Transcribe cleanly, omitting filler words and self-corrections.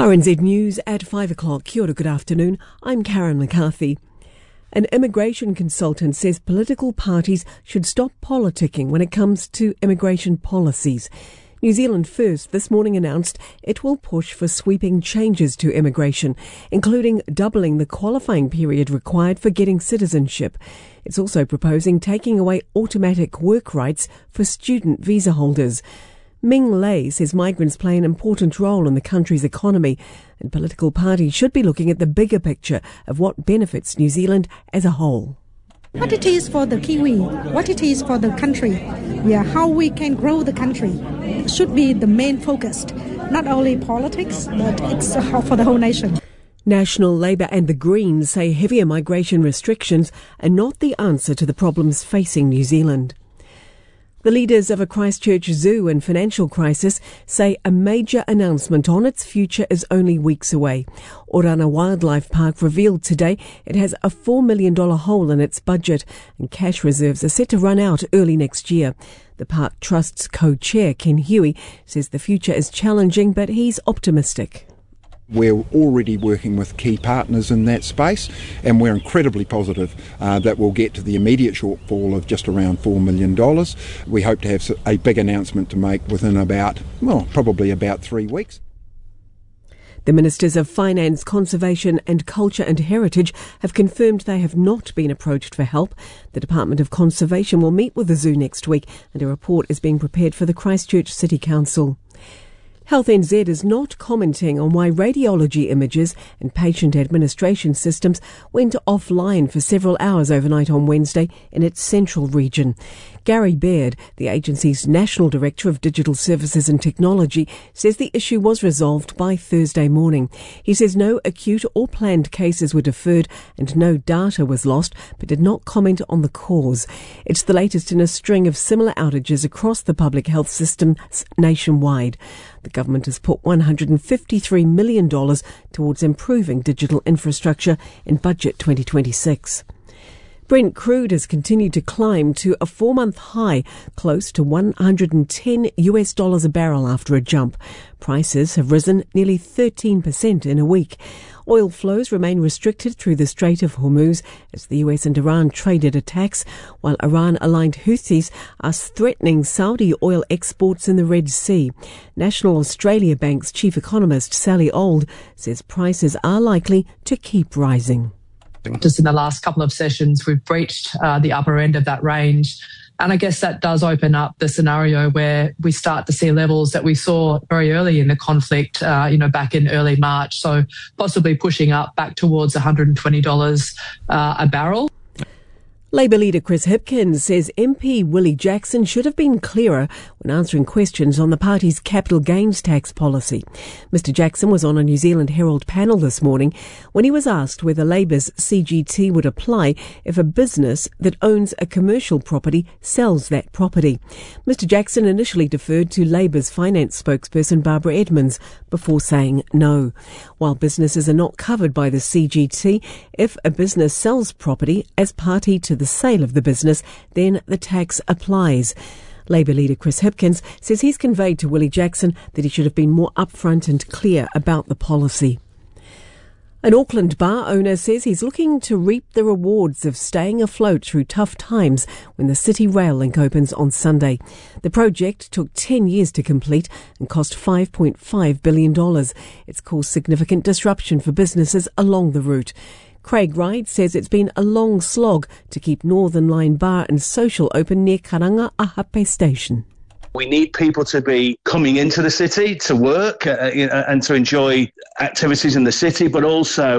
RNZ News at 5 o'clock. Kia ora, good afternoon. I'm Karen McCarthy. An immigration consultant says political parties should stop politicking when it comes to immigration policies. New Zealand First this morning announced it will push for sweeping changes to immigration, including doubling the qualifying period required for getting citizenship. It's also proposing taking away automatic work rights for student visa holders. Ming Lei says migrants play an important role in the country's economy, and political parties should be looking at the bigger picture of what benefits New Zealand as a whole. What it is for the Kiwi, what it is for the country, how we can grow the country should be the main focus. Not only politics, but it's for the whole nation. National Labour and the Greens say heavier migration restrictions are not the answer to the problems facing New Zealand. The leaders of a Christchurch zoo in financial crisis say a major announcement on its future is only weeks away. Orana Wildlife Park revealed today it has a $4 million hole in its budget, and cash reserves are set to run out early next year. The Park Trust's co-chair, Ken Huey, says the future is challenging, but he's optimistic. We're already working with key partners in that space, and we're incredibly positive that we'll get to the immediate shortfall of just around $4 million. We hope to have a big announcement to make within probably about 3 weeks. The Ministers of Finance, Conservation and Culture and Heritage have confirmed they have not been approached for help. The Department of Conservation will meet with the zoo next week, and a report is being prepared for the Christchurch City Council. Health NZ is not commenting on why radiology images and patient administration systems went offline for several hours overnight on Wednesday in its central region. Gary Baird, the agency's National Director of Digital Services and Technology, says the issue was resolved by Thursday morning. He says no acute or planned cases were deferred and no data was lost, but did not comment on the cause. It's the latest in a string of similar outages across the public health system nationwide. The government has put $153 million towards improving digital infrastructure in Budget 2026. Brent crude has continued to climb to a 4-month high, close to $110 a barrel after a jump. Prices have risen nearly 13% in a week. Oil flows remain restricted through the Strait of Hormuz as the US and Iran traded attacks, while Iran-aligned Houthis are threatening Saudi oil exports in the Red Sea. National Australia Bank's chief economist Sally Auld says prices are likely to keep rising. Just in the last couple of sessions, we've breached the upper end of that range. And I guess that does open up the scenario where we start to see levels that we saw very early in the conflict, back in early March. So possibly pushing up back towards $120 a barrel. Labour leader Chris Hipkins says MP Willie Jackson should have been clearer when answering questions on the party's capital gains tax policy. Mr Jackson was on a New Zealand Herald panel this morning when he was asked whether Labour's CGT would apply if a business that owns a commercial property sells that property. Mr Jackson initially deferred to Labour's finance spokesperson Barbara Edmonds before saying no. While businesses are not covered by the CGT, if a business sells property as party to the sale of the business, then the tax applies. Labour leader Chris Hipkins says he's conveyed to Willie Jackson that he should have been more upfront and clear about the policy. An Auckland bar owner says he's looking to reap the rewards of staying afloat through tough times when the City Rail Link opens on Sunday. The project took 10 years to complete and cost $5.5 billion. It's caused significant disruption for businesses along the route. Craig Wright says it's been a long slog to keep Northern Line Bar and Social open near Karanga Ahape Station. We need people to be coming into the city to work and to enjoy activities in the city, but also